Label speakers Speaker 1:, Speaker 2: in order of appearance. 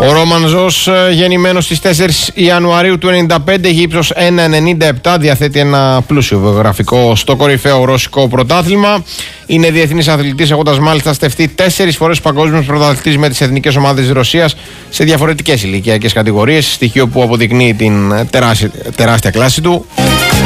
Speaker 1: Ο Ρόμαν Ζος, γεννημένος στις 4 Ιανουαρίου του 1995, έχει ύψος 1,97, διαθέτει ένα πλούσιο βιογραφικό στο κορυφαίο ρωσικό πρωτάθλημα. Είναι διεθνής αθλητής, έχοντας μάλιστα στεφτεί 4 φορές παγκόσμιος πρωταθλητής με τις εθνικές ομάδες της Ρωσίας σε διαφορετικές ηλικιακές κατηγορίες, στοιχείο που αποδεικνύει την τεράστια κλάση του.